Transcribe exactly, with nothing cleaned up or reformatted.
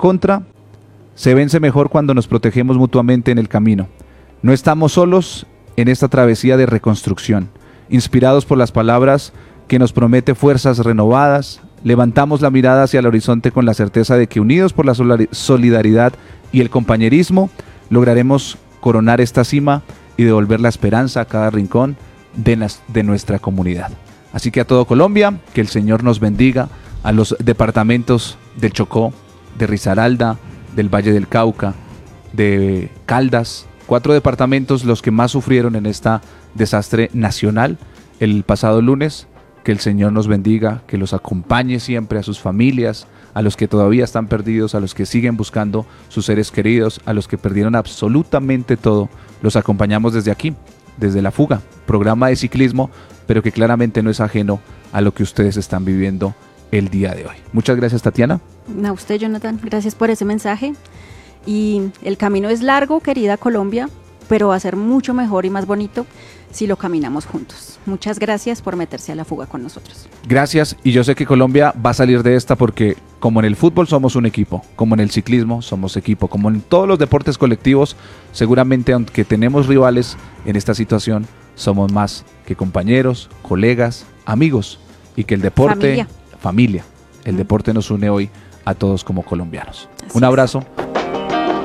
contra se vence mejor cuando nos protegemos mutuamente en el camino. No estamos solos en esta travesía de reconstrucción. Inspirados por las palabras que nos promete fuerzas renovadas, levantamos la mirada hacia el horizonte con la certeza de que unidos por la solidaridad y el compañerismo, lograremos coronar esta cima y devolver la esperanza a cada rincón de, las, de nuestra comunidad. Así que a todo Colombia, que el Señor nos bendiga, a los departamentos del Chocó, de Risaralda, del Valle del Cauca, de Caldas, cuatro departamentos los que más sufrieron en este desastre nacional el pasado lunes. Que el Señor nos bendiga, que los acompañe siempre a sus familias, a los que todavía están perdidos, a los que siguen buscando sus seres queridos, a los que perdieron absolutamente todo. Los acompañamos desde aquí, desde La Fuga, programa de ciclismo, pero que claramente no es ajeno a lo que ustedes están viviendo el día de hoy. Muchas gracias, Tatiana. A usted, Jonathan, gracias por ese mensaje. Y el camino es largo, querida Colombia, pero va a ser mucho mejor y más bonito si lo caminamos juntos. Muchas gracias por meterse a La Fuga con nosotros. Gracias, y yo sé que Colombia va a salir de esta porque como en el fútbol somos un equipo, como en el ciclismo somos equipo, como en todos los deportes colectivos, seguramente aunque tenemos rivales en esta situación, somos más que compañeros, colegas, amigos, y que el deporte, familia, familia el mm. deporte nos une hoy a todos como colombianos. Así un abrazo. Es.